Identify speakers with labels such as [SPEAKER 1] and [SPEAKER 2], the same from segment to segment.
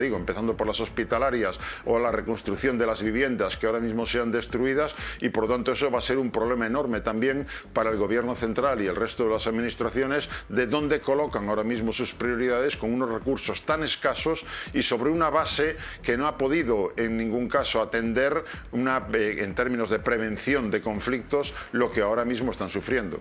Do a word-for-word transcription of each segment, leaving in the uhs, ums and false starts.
[SPEAKER 1] digo, empezando por las hospitalarias o la reconstrucción de las viviendas que ahora mismo sean destruidas, y por lo tanto eso va a ser un problema enorme también para el gobierno central y el resto de las administraciones, de dónde colocan ahora mismo sus prioridades con unos recursos tan escasos y sobre una base que no ha podido en ningún caso atender una, eh, en términos de prevención de conflictos, lo que ahora mismo están sufriendo.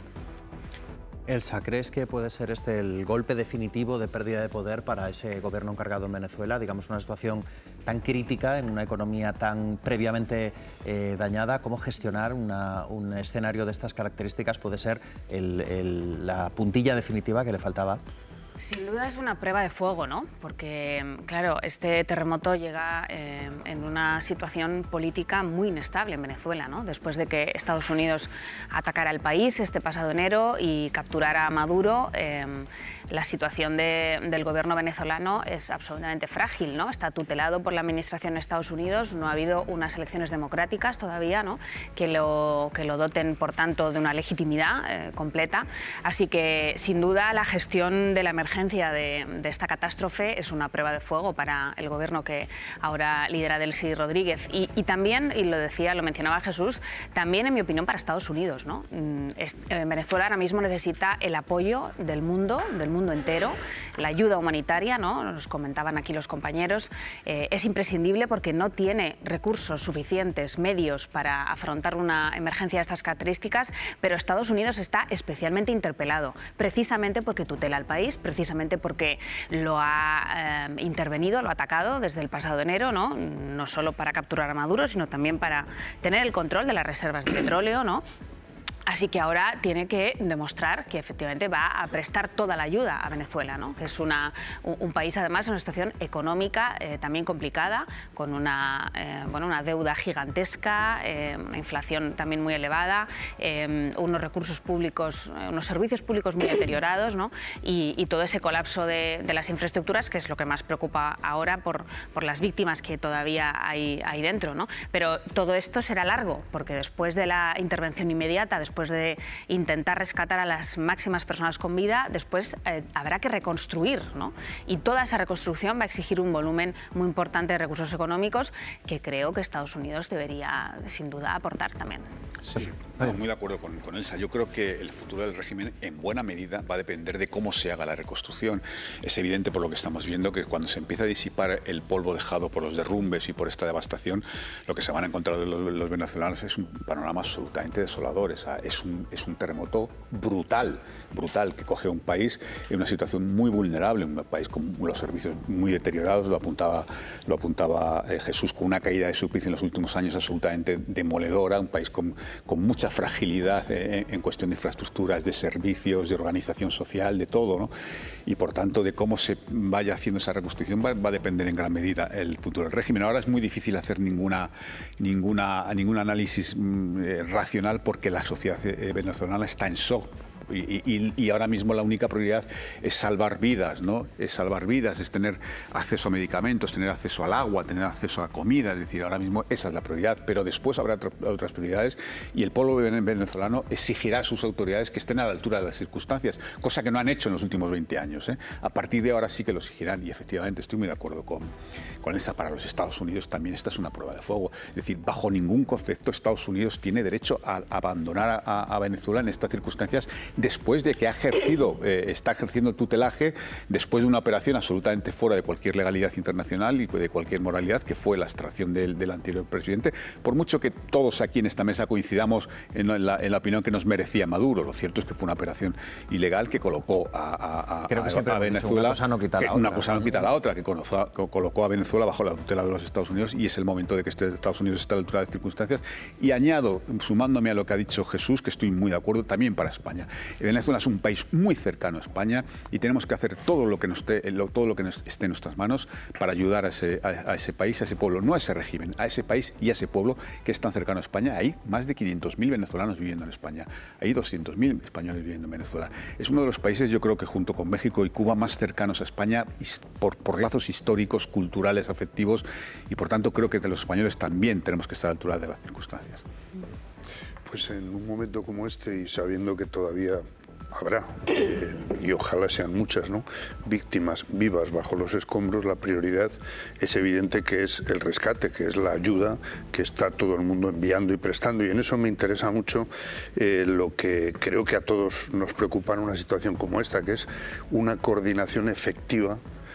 [SPEAKER 2] Elsa, ¿crees que puede ser este el golpe definitivo de pérdida de poder para ese gobierno encargado en Venezuela? Digamos, una situación tan crítica, en una economía tan previamente eh, dañada. ¿Cómo gestionar una, un escenario de estas características puede ser el, el, la puntilla definitiva que le faltaba?
[SPEAKER 3] Sin duda es una prueba de fuego, ¿no? Porque, claro, este terremoto llega eh, en una situación política muy inestable en Venezuela, ¿no? Después de que Estados Unidos atacara el país este pasado enero y capturara a Maduro, eh, la situación de, del gobierno venezolano es absolutamente frágil, ¿no? Está tutelado por la administración de Estados Unidos, no ha habido unas elecciones democráticas todavía, ¿no? que, lo, que lo doten, por tanto, de una legitimidad eh, completa. Así que, sin duda, la gestión de la emergencia De, de esta catástrofe es una prueba de fuego para el gobierno que ahora lidera Delcy Rodríguez y, y también, y lo decía, lo mencionaba Jesús, también en mi opinión para Estados Unidos, ¿no? Es, eh, Venezuela ahora mismo necesita el apoyo del mundo, del mundo entero, la ayuda humanitaria, ¿no? Nos comentaban aquí los compañeros, eh, es imprescindible porque no tiene recursos suficientes, medios para afrontar una emergencia de estas características, pero Estados Unidos está especialmente interpelado, precisamente porque tutela al país, precisamente porque lo ha eh, intervenido, lo ha atacado desde el pasado enero, ¿no? No solo para capturar a Maduro, sino también para tener el control de las reservas de petróleo, ¿no? Así que ahora tiene que demostrar que efectivamente va a prestar toda la ayuda a Venezuela, ¿no? Que es una, un, un país además en una situación económica eh, también complicada, con una, eh, bueno, una deuda gigantesca, eh, una inflación también muy elevada, eh, unos recursos públicos, eh, unos servicios públicos muy deteriorados, ¿no? y, y todo ese colapso de, de las infraestructuras, que es lo que más preocupa ahora por, por las víctimas que todavía hay, hay dentro, ¿no? Pero todo esto será largo, porque después de la intervención inmediata, después de intentar rescatar a las máximas personas con vida, después eh, habrá que reconstruir, ¿no? Y toda esa reconstrucción va a exigir un volumen muy importante de recursos económicos que creo que Estados Unidos debería, sin duda, aportar también.
[SPEAKER 4] Sí, no, muy de acuerdo con, con Elsa. Yo creo que el futuro del régimen en buena medida va a depender de cómo se haga la reconstrucción. Es evidente por lo que estamos viendo que cuando se empieza a disipar el polvo dejado por los derrumbes y por esta devastación, lo que se van a encontrar los, los venezolanos es un panorama absolutamente desolador. O sea, es un, es un terremoto brutal, brutal, que coge a un país en una situación muy vulnerable, un país con los servicios muy deteriorados, lo apuntaba, lo apuntaba eh, Jesús, con una caída de su P I B en los últimos años absolutamente demoledora, un país con, con mucha fragilidad eh, en cuestión de infraestructuras, de servicios, de organización social, de todo, ¿no? Y por tanto, de cómo se vaya haciendo esa reconstrucción va, va a depender en gran medida el futuro del régimen. Ahora es muy difícil hacer ninguna, ninguna, ningún análisis mm, eh, racional porque la sociedad eh, venezolana está en shock. Y, y, y ahora mismo la única prioridad es salvar vidas, ¿no? Es salvar vidas, es tener acceso a medicamentos, tener acceso al agua, tener acceso a comida. Es decir, ahora mismo esa es la prioridad, pero después habrá otras prioridades y el pueblo venezolano exigirá a sus autoridades que estén a la altura de las circunstancias, cosa que no han hecho en los últimos veinte años, ¿eh? A partir de ahora sí que lo exigirán y efectivamente estoy muy de acuerdo con, con esa. Para los Estados Unidos también esta es una prueba de fuego. Es decir, bajo ningún concepto Estados Unidos tiene derecho a abandonar a, a Venezuela en estas circunstancias, después de que ha ejercido, eh, está ejerciendo el tutelaje, después de una operación absolutamente fuera de cualquier legalidad internacional y de cualquier moralidad, que fue la extracción del, del anterior presidente. Por mucho que todos aquí en esta mesa coincidamos en la, en la opinión que nos merecía Maduro, lo cierto es que fue una operación ilegal que colocó a, a, a,
[SPEAKER 2] Creo que
[SPEAKER 4] a, a Venezuela...
[SPEAKER 2] Una cosa no quita la otra.
[SPEAKER 4] Una cosa no quita la otra, que, conoció, que colocó a Venezuela bajo la tutela de los Estados Unidos, y es el momento de que este Estados Unidos esté a la altura de las circunstancias. Y añado, sumándome a lo que ha dicho Jesús, que estoy muy de acuerdo, también para España. Venezuela es un país muy cercano a España y tenemos que hacer todo lo que, nos esté, todo lo que nos esté en nuestras manos para ayudar a ese, a, a ese país, a ese pueblo, no a ese régimen, a ese país y a ese pueblo que es tan cercano a España. Hay más de quinientos mil venezolanos viviendo en España, hay doscientos mil españoles viviendo en Venezuela. Es uno de los países, yo creo que junto con México y Cuba, más cercanos a España por, por lazos históricos, culturales, afectivos, y por tanto creo que de los españoles también tenemos que estar a la altura de las circunstancias.
[SPEAKER 5] Pues en un momento como este y sabiendo que todavía habrá, eh, y ojalá sean muchas, ¿no?, víctimas vivas bajo los escombros, la prioridad es evidente que es el rescate, que es la ayuda que está todo el mundo enviando y prestando. Y en eso me interesa mucho eh, lo que creo que a todos nos preocupa en una situación como esta, que es una coordinación efectiva,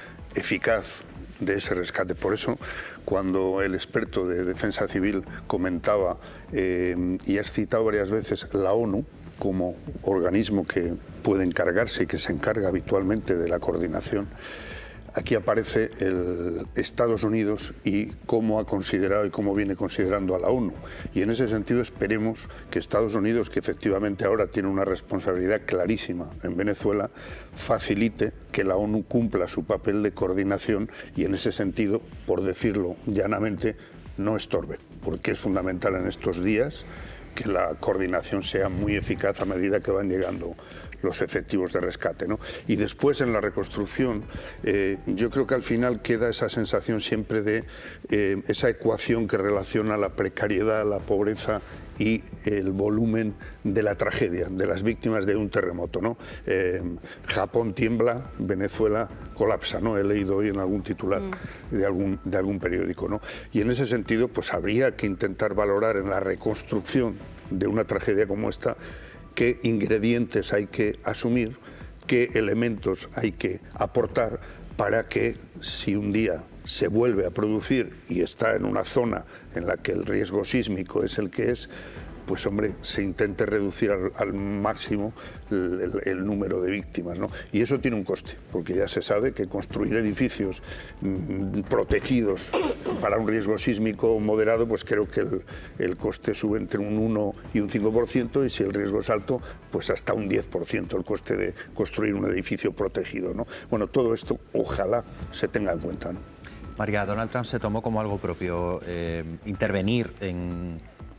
[SPEAKER 5] eficaz, de ese rescate. Por eso, cuando el experto de Defensa Civil comentaba, eh, y has citado varias veces la ONU como organismo que puede encargarse y que se encarga habitualmente de la coordinación, aquí aparece el Estados Unidos y cómo ha considerado y cómo viene considerando a la ONU. Y en ese sentido esperemos que Estados Unidos, que efectivamente ahora tiene una responsabilidad clarísima en Venezuela, facilite que la ONU cumpla su papel de coordinación y en ese sentido, por decirlo llanamente, no estorbe, porque es fundamental en estos días que la coordinación sea muy eficaz a medida que van llegando los efectivos de rescate, ¿no? Y después en la reconstrucción, eh, yo creo que al final queda esa sensación siempre de eh, esa ecuación que relaciona la precariedad, la pobreza y el volumen de la tragedia, de las víctimas de un terremoto, ¿no? Eh, Japón tiembla, Venezuela colapsa, ¿no? He leído hoy en algún titular mm. de, algún, de algún periódico, ¿no? Y en ese sentido, pues habría que intentar valorar en la reconstrucción de una tragedia como esta qué ingredientes hay que asumir, qué elementos hay que aportar para que si un día se vuelve a producir y está en una zona en la que el riesgo sísmico es el que es, pues hombre, se intente reducir al, al máximo el, el, el número de víctimas, ¿no? Y eso tiene un coste, porque ya se sabe que construir edificios mmm, protegidos para un riesgo sísmico moderado, pues creo que el, el coste sube entre un uno y un cinco por ciento, y si el riesgo es alto, pues hasta un diez por ciento el coste de construir un edificio protegido, ¿no? Bueno, todo esto ojalá se tenga en cuenta, ¿no?
[SPEAKER 2] María, Donald Trump se tomó como algo propio eh, intervenir en,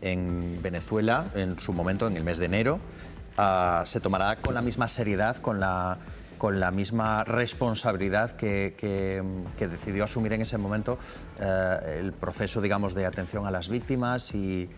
[SPEAKER 2] en Venezuela en su momento, en el mes de enero. Uh, ¿Se tomará con la misma seriedad, con la, con la misma responsabilidad que, que, que decidió asumir en ese momento uh, el proceso, digamos, de atención a las víctimas y,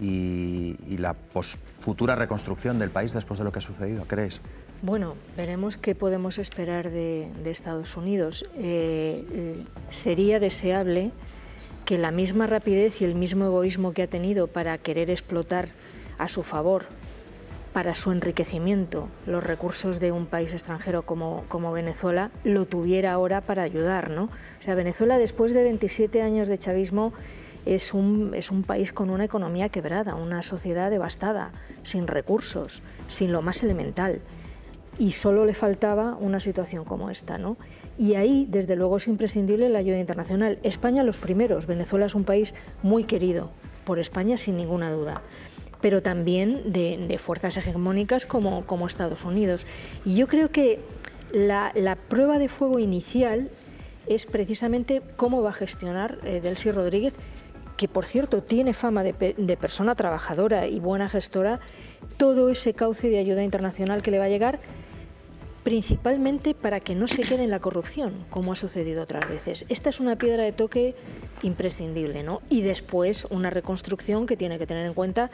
[SPEAKER 2] y, y la pos, futura reconstrucción del país después de lo que ha sucedido, crees?
[SPEAKER 6] Bueno, veremos qué podemos esperar de, de Estados Unidos. Eh, eh, sería deseable que la misma rapidez y el mismo egoísmo que ha tenido para querer explotar a su favor, para su enriquecimiento, los recursos de un país extranjero como, como Venezuela, lo tuviera ahora para ayudar, ¿no? O sea, Venezuela, después de veintisiete años de chavismo, es un, es un país con una economía quebrada, una sociedad devastada, sin recursos, sin lo más elemental. Y solo le faltaba una situación como esta, ¿no? Y ahí, desde luego, es imprescindible la ayuda internacional. España los primeros. Venezuela es un país muy querido por España, sin ninguna duda, pero también de, de fuerzas hegemónicas como, como Estados Unidos. Y yo creo que la, la prueba de fuego inicial es precisamente cómo va a gestionar eh, Delcy Rodríguez, que por cierto tiene fama de, de persona trabajadora y buena gestora, todo ese cauce de ayuda internacional que le va a llegar, principalmente para que no se quede en la corrupción, como ha sucedido otras veces. Esta es una piedra de toque imprescindible, ¿no? Y después una reconstrucción que tiene que tener en cuenta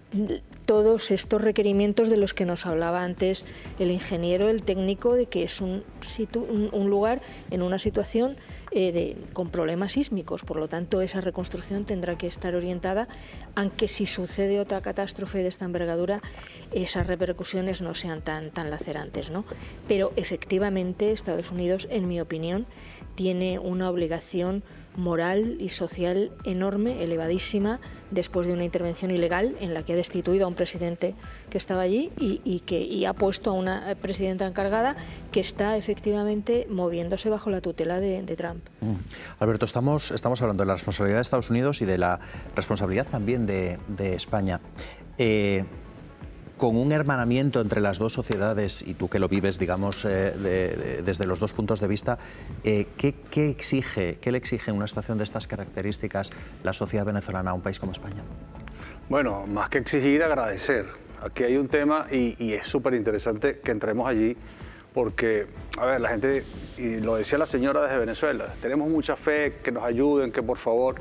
[SPEAKER 6] todos estos requerimientos de los que nos hablaba antes el ingeniero, el técnico, de que es un, situ, un, un lugar en una situación eh, de, con problemas sísmicos. Por lo tanto, esa reconstrucción tendrá que estar orientada, aunque si sucede otra catástrofe de esta envergadura, esas repercusiones no sean tan, tan lacerantes, ¿no? Pero efectivamente Estados Unidos, en mi opinión, tiene una obligación moral y social enorme, elevadísima, después de una intervención ilegal en la que ha destituido a un presidente que estaba allí y, y que y ha puesto a una presidenta encargada que está efectivamente moviéndose bajo la tutela de, de Trump.
[SPEAKER 2] Mm. Alberto, estamos, estamos hablando de la responsabilidad de Estados Unidos y de la responsabilidad también de, de España. Eh, con un hermanamiento entre las dos sociedades, y tú que lo vives, digamos, eh, de, de, desde los dos puntos de vista, eh, ¿qué, qué, exige, ¿qué le exige en una situación de estas características la sociedad venezolana a un país como España?
[SPEAKER 7] Bueno, más que exigir, agradecer. Aquí hay un tema y, y es súper interesante que entremos allí porque, a ver, la gente, y lo decía la señora desde Venezuela, tenemos mucha fe, que nos ayuden, que por favor...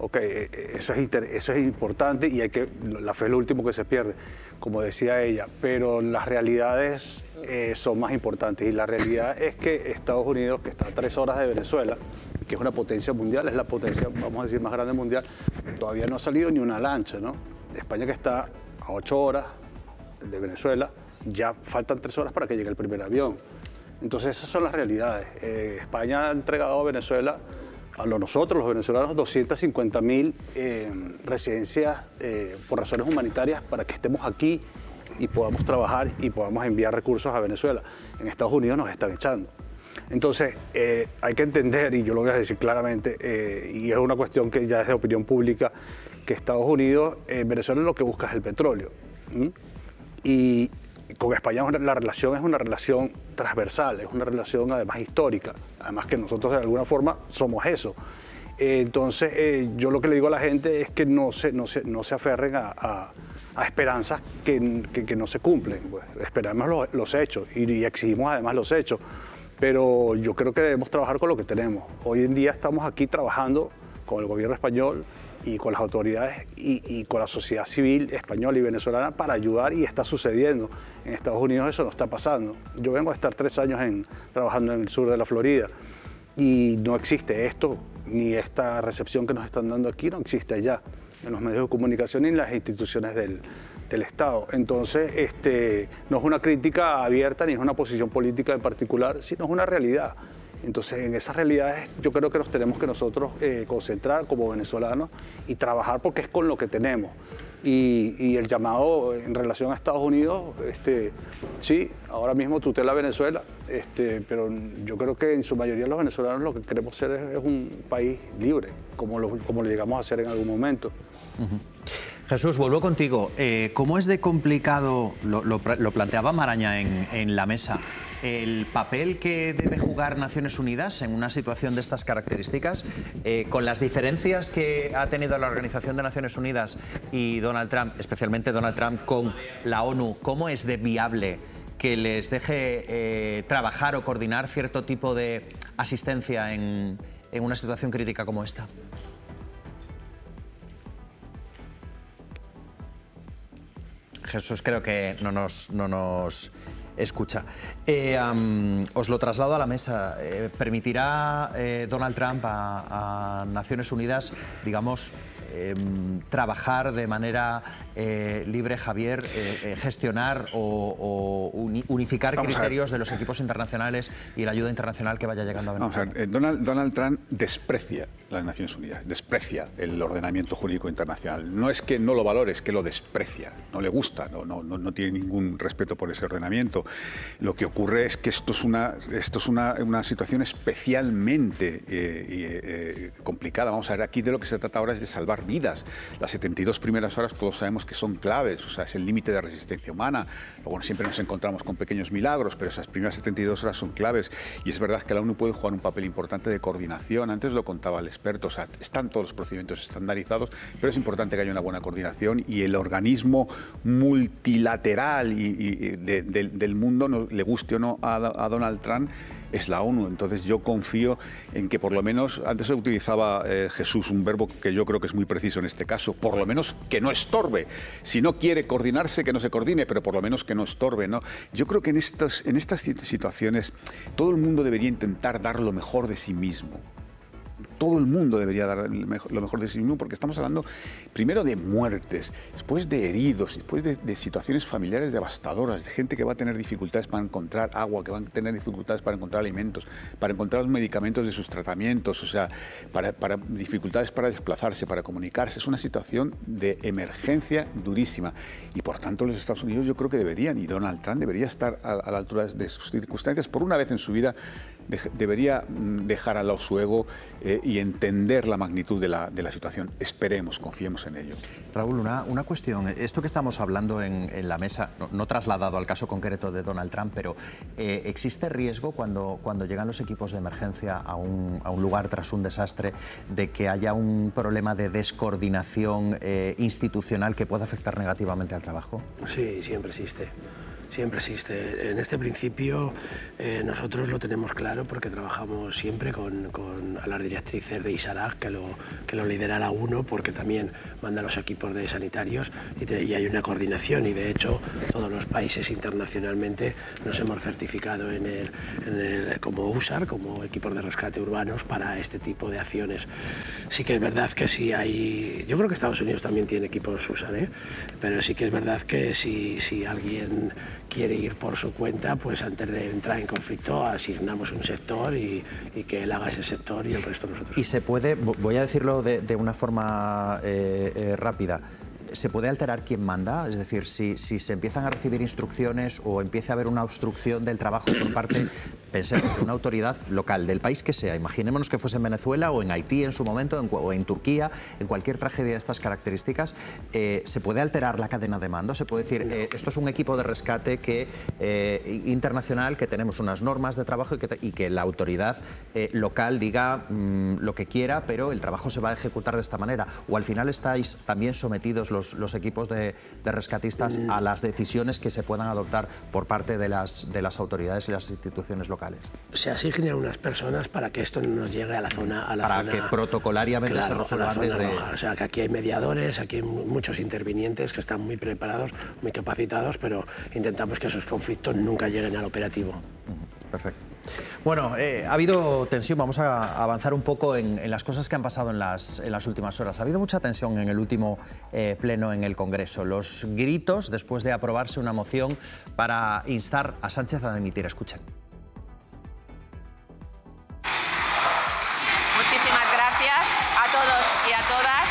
[SPEAKER 7] Ok, eso es, eso es importante y hay que, la fe es lo último que se pierde, como decía ella, pero las realidades eh, son más importantes y la realidad es que Estados Unidos, que está a tres horas de Venezuela, que es una potencia mundial, es la potencia, vamos a decir, más grande mundial, todavía no ha salido ni una lancha, ¿no? España, que está a ocho horas de Venezuela, ya faltan tres horas para que llegue el primer avión. Entonces esas son las realidades. Eh, España ha entregado a Venezuela, a nosotros los venezolanos, doscientas cincuenta mil eh, residencias eh, por razones humanitarias para que estemos aquí y podamos trabajar y podamos enviar recursos a Venezuela. En Estados Unidos nos están echando. Entonces eh, hay que entender, y yo lo voy a decir claramente, eh, y es una cuestión que ya es de opinión pública, que Estados Unidos, eh, Venezuela lo que busca es el petróleo. ¿Mm? Y con España la relación es una relación transversal, es una relación además histórica, además que nosotros de alguna forma somos eso. Eh, entonces eh, yo lo que le digo a la gente es que no se, no se, no se aferren a, a, a esperanzas que, que, que no se cumplen. Pues, esperamos los, los hechos y, y exigimos además los hechos, pero yo creo que debemos trabajar con lo que tenemos. Hoy en día estamos aquí trabajando con el gobierno español y con las autoridades y, y con la sociedad civil española y venezolana para ayudar, y está sucediendo. En Estados Unidos eso no está pasando. Yo vengo a estar tres años en, trabajando en el sur de la Florida y no existe esto, ni esta recepción que nos están dando aquí no existe allá, en los medios de comunicación y en las instituciones del, del Estado. Entonces, este, no es una crítica abierta ni es una posición política en particular, sino es una realidad. Entonces, en esas realidades yo creo que nos tenemos que nosotros eh, concentrar como venezolanos y trabajar, porque es con lo que tenemos. Y, y el llamado en relación a Estados Unidos, este, sí, ahora mismo tutela Venezuela, este, pero yo creo que en su mayoría los venezolanos lo que queremos ser es, es un país libre, como lo, como lo llegamos a ser en algún momento.
[SPEAKER 2] Uh-huh. Jesús, vuelvo contigo. Eh, ¿Cómo es de complicado, lo, lo, lo planteaba Maraña en, en la mesa, el papel que debe jugar Naciones Unidas en una situación de estas características, eh, con las diferencias que ha tenido la Organización de Naciones Unidas y Donald Trump, especialmente Donald Trump con la ONU? ¿Cómo es de viable que les deje eh, trabajar o coordinar cierto tipo de asistencia en, en una situación crítica como esta? Jesús creo que no nos, no nos escucha. Eh, um, os lo traslado a la mesa. Eh, ¿Permitirá eh, Donald Trump a, a Naciones Unidas, digamos, eh, trabajar de manera eh, libre, Javier, eh, eh, gestionar o, o uni, unificar Vamos criterios de los equipos internacionales y la ayuda internacional que vaya llegando a Venezuela?
[SPEAKER 4] Vamos a ver, eh, Donald, Donald Trump desprecia las Naciones Unidas, desprecia el ordenamiento jurídico internacional. No es que no lo valore, es que lo desprecia, no le gusta, no, no, no tiene ningún respeto por ese ordenamiento. Lo que ocurre es que esto es una, esto es una, una situación especialmente eh, eh, complicada. Vamos a ver, aquí de lo que se trata ahora es de salvar vidas. Las setenta y dos primeras horas todos sabemos que son claves, o sea, es el límite de resistencia humana. Luego siempre nos encontramos con pequeños milagros, pero esas primeras setenta y dos horas son claves. Y es verdad que la ONU puede jugar un papel importante de coordinación. Antes lo contaba el experto, o sea, están todos los procedimientos estandarizados, pero es importante que haya una buena coordinación, y el organismo multilateral y, y de, de, del mundo, no, le guste o no a, a Donald Trump, es la ONU. Entonces yo confío en que por lo menos, antes se utilizaba eh, Jesús un verbo que yo creo que es muy preciso en este caso, por lo menos que no estorbe. Si no quiere coordinarse, que no se coordine, pero por lo menos que no estorbe, ¿no? Yo creo que en estas, en estas situaciones todo el mundo debería intentar dar lo mejor de sí mismo. Todo el mundo debería dar lo mejor de sí mismo, porque estamos hablando primero de muertes, después de heridos, después de, de situaciones familiares devastadoras, de gente que va a tener dificultades para encontrar agua, que va a tener dificultades para encontrar alimentos, para encontrar los medicamentos de sus tratamientos, o sea, para, para dificultades para desplazarse, para comunicarse. Es una situación de emergencia durísima, y por tanto los Estados Unidos yo creo que deberían, y Donald Trump debería estar a, a la altura de sus circunstancias. Por una vez en su vida de, debería dejar al lado su ego eh, y entender la magnitud de la, de la situación. Esperemos, confiemos en ello.
[SPEAKER 2] Raúl, una, una cuestión. Esto que estamos hablando en, en la mesa, no, no trasladado al caso concreto de Donald Trump, pero eh, ¿existe riesgo cuando, cuando llegan los equipos de emergencia a un, a un lugar tras un desastre de que haya un problema de descoordinación eh, institucional que pueda afectar negativamente al trabajo?
[SPEAKER 8] Sí, siempre existe. siempre existe. En este principio eh, nosotros lo tenemos claro porque trabajamos siempre con, con a las directrices de ISARAG, que lo, que lo lidera la UNO, porque también manda los equipos de sanitarios y, te, y hay una coordinación, y de hecho todos los países internacionalmente nos hemos certificado en el, en el, como U S A R, como equipos de rescate urbanos para este tipo de acciones. Sí que es verdad que sí hay... Yo creo que Estados Unidos también tiene equipos U S A R, ¿eh? Pero sí que es verdad que si, si alguien quiere ir por su cuenta, pues antes de entrar en conflicto asignamos un sector y, y que él haga ese sector y el resto nosotros.
[SPEAKER 2] Y se puede, voy a decirlo de, de una forma eh, eh, rápida, ¿se puede alterar quién manda? Es decir, si, si se empiezan a recibir instrucciones o empieza a haber una obstrucción del trabajo por parte, pensemos, de una autoridad local, del país que sea, imaginémonos que fuese en Venezuela o en Haití en su momento, en, o en Turquía, en cualquier tragedia de estas características, eh, ¿se puede alterar la cadena de mando? ¿Se puede decir, eh, esto es un equipo de rescate que, eh, internacional, que tenemos unas normas de trabajo y que, y que la autoridad eh, local diga mmm, lo que quiera, pero el trabajo se va a ejecutar de esta manera? ¿O al final estáis también sometidos los Los, los equipos de, de rescatistas a las decisiones que se puedan adoptar por parte de las, de las autoridades y las instituciones locales?
[SPEAKER 8] Se asignan unas personas para que esto no nos llegue a la zona... A la
[SPEAKER 2] para
[SPEAKER 8] zona,
[SPEAKER 2] que protocolariamente
[SPEAKER 8] claro,
[SPEAKER 2] se resuelva antes de...
[SPEAKER 8] roja. O sea, que aquí hay mediadores, aquí hay muchos intervinientes que están muy preparados, muy capacitados, pero intentamos que esos conflictos nunca lleguen al operativo.
[SPEAKER 2] Perfecto. Bueno, eh, ha habido tensión, vamos a avanzar un poco en, en las cosas que han pasado en las, en las últimas horas. Ha habido mucha tensión en el último eh, pleno en el Congreso. Los gritos después de aprobarse una moción para instar a Sánchez a dimitir. Escuchen.
[SPEAKER 9] Muchísimas gracias a todos y a todas.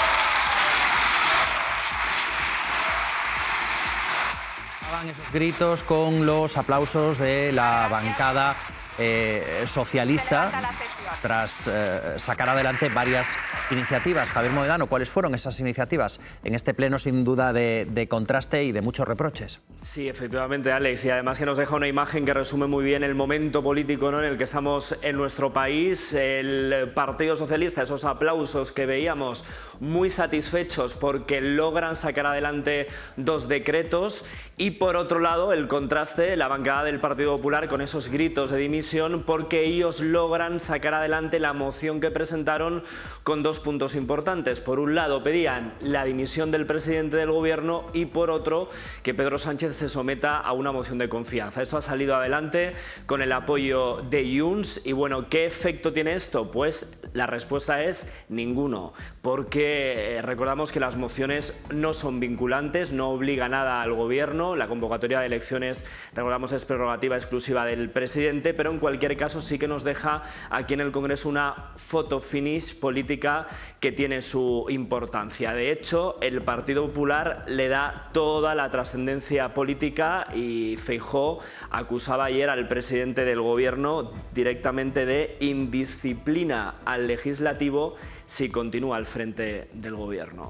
[SPEAKER 2] Esos gritos con los aplausos de la bancada eh, socialista tras eh, sacar adelante varias iniciativas. Javier Mohedano, ¿cuáles fueron esas iniciativas en este pleno sin duda de, de contraste y de muchos reproches?
[SPEAKER 10] Sí, efectivamente, Alex, y además que nos deja una imagen que resume muy bien el momento político, ¿no?, en el que estamos en nuestro país. El Partido Socialista, esos aplausos que veíamos, muy satisfechos porque logran sacar adelante dos decretos, y por otro lado el contraste, la bancada del Partido Popular con esos gritos de dimisión porque ellos logran sacar adelante la moción que presentaron con dos puntos importantes. Por un lado pedían la dimisión del presidente del gobierno y por otro que Pedro Sánchez se someta a una moción de confianza. Esto ha salido adelante con el apoyo de Junts y bueno, ¿qué efecto tiene esto? Pues la respuesta es ninguno, porque eh, recordamos que las mociones no son vinculantes, no obliga nada al gobierno, la convocatoria de elecciones, recordamos, es prerrogativa exclusiva del presidente, pero en cualquier caso sí que nos deja aquí en el Congreso una photo finish política que tiene su importancia. De hecho, el Partido Popular le da toda la trascendencia política y Feijóo acusaba ayer al presidente del gobierno directamente de indisciplina al legislativo si continúa al frente del gobierno.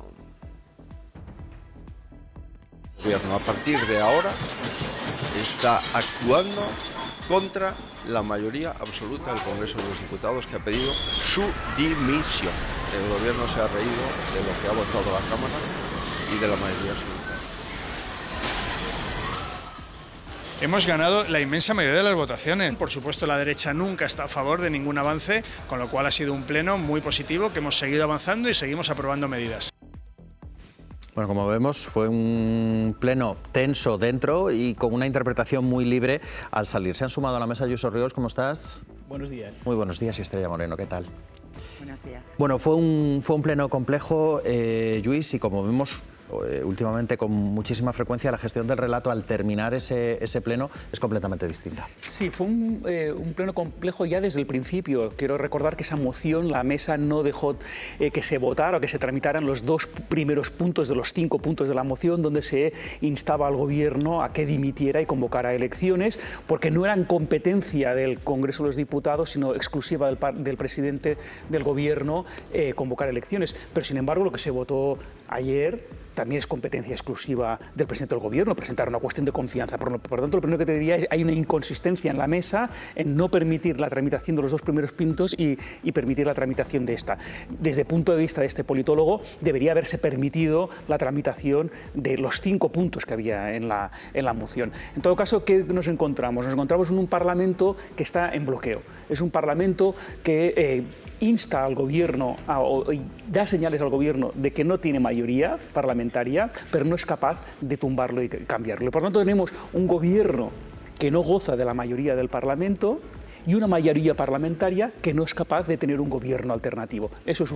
[SPEAKER 11] El gobierno a partir de ahora está actuando contra la mayoría absoluta del Congreso de los Diputados, que ha pedido su dimisión. El gobierno se ha reído de lo que ha votado la Cámara y de la mayoría absoluta.
[SPEAKER 12] Hemos ganado la inmensa mayoría de las votaciones. Por supuesto, la derecha nunca está a favor de ningún avance, con lo cual ha sido un pleno muy positivo, que hemos seguido avanzando y seguimos aprobando medidas.
[SPEAKER 2] Bueno, como vemos, fue un pleno tenso dentro y con una interpretación muy libre al salir. Se han sumado a la mesa Ayuso Ríos, ¿cómo estás?
[SPEAKER 13] Buenos días.
[SPEAKER 2] Muy buenos días, y Estrella Moreno, ¿qué tal?
[SPEAKER 13] Buenos días.
[SPEAKER 2] Bueno, fue un, fue un pleno complejo, eh, Lluís, y como vemos eh, últimamente con muchísima frecuencia, la gestión del relato al terminar ese, ese pleno es completamente distinta.
[SPEAKER 13] Sí, fue un, eh, un pleno complejo ya desde el principio. Quiero recordar que esa moción, la mesa no dejó eh, que se votara o que se tramitaran los dos primeros puntos de los cinco puntos de la moción, donde se instaba al gobierno a que dimitiera y convocara elecciones, porque no eran competencia del Congreso de los Diputados, sino exclusiva del, del presidente del gobierno eh, convocar elecciones. Pero sin embargo, lo que se votó ayer también es competencia exclusiva del presidente del Gobierno presentar una cuestión de confianza. Por lo, por lo tanto, lo primero que te diría es que hay una inconsistencia en la mesa en no permitir la tramitación de los dos primeros puntos y, y permitir la tramitación de esta. Desde el punto de vista de este politólogo, debería haberse permitido la tramitación de los cinco puntos que había en la, en la moción. En todo caso, ¿qué nos encontramos? Nos encontramos en un Parlamento que está en bloqueo. Es un Parlamento que eh, insta al Gobierno, a, o, y da señales al Gobierno de que no tiene mayoría parlamentaria, pero no es capaz de tumbarlo y cambiarlo. Por lo tanto, tenemos un Gobierno que no goza de la mayoría del Parlamento y una mayoría parlamentaria que no es capaz de tener un gobierno alternativo. Eso es un